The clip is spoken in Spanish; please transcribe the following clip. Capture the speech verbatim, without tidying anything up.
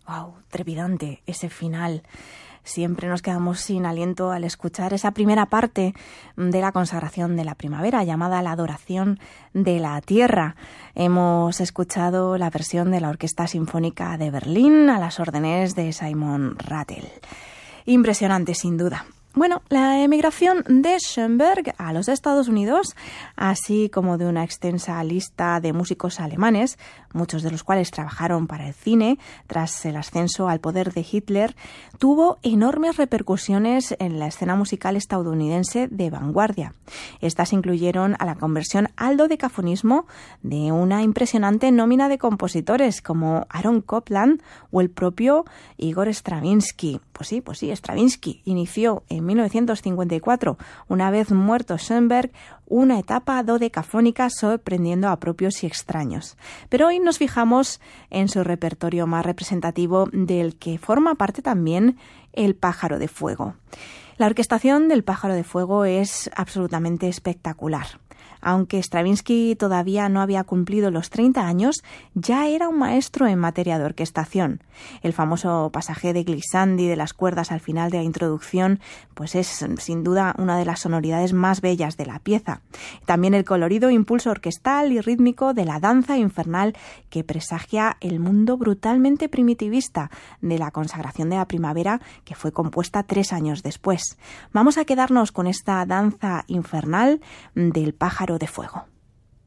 Wow, trepidante ese final. Siempre nos quedamos sin aliento al escuchar esa primera parte de la consagración de la primavera, llamada la adoración de la tierra. Hemos escuchado la versión de la Orquesta Sinfónica de Berlín a las órdenes de Simon Rattle. Impresionante, sin duda. Bueno, la emigración de Schoenberg a los Estados Unidos, así como de una extensa lista de músicos alemanes, muchos de los cuales trabajaron para el cine, tras el ascenso al poder de Hitler, tuvo enormes repercusiones en la escena musical estadounidense de vanguardia. Estas incluyeron a la conversión al dodecafonismo de una impresionante nómina de compositores como Aaron Copland o el propio Igor Stravinsky. Pues sí, pues sí, Stravinsky inició en mil novecientos cincuenta y cuatro, una vez muerto Schoenberg, una etapa dodecafónica sorprendiendo a propios y extraños. Pero hoy nos fijamos en su repertorio más representativo, del que forma parte también El Pájaro de Fuego. La orquestación del Pájaro de Fuego es absolutamente espectacular. Aunque Stravinsky todavía no había cumplido los treinta años, ya era un maestro en materia de orquestación. El famoso pasaje de glissandi de las cuerdas al final de la introducción, pues es sin duda una de las sonoridades más bellas de la pieza. También el colorido impulso orquestal y rítmico de la danza infernal que presagia el mundo brutalmente primitivista de la consagración de la primavera, que fue compuesta tres años después. Vamos a quedarnos con esta danza infernal del Pájaro de Fuego.